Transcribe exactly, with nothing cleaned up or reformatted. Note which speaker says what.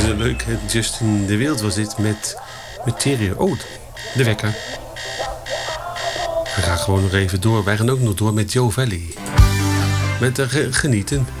Speaker 1: leuk. Justin de Wild was dit met Materia. Oh, de wekker. We gaan gewoon nog even door. Wij gaan ook nog door met Joe Valley. Met uh, genieten.